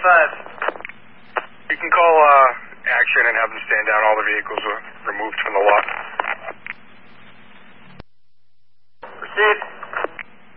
You can call Action and have them stand down. All the vehicles are removed from the lot.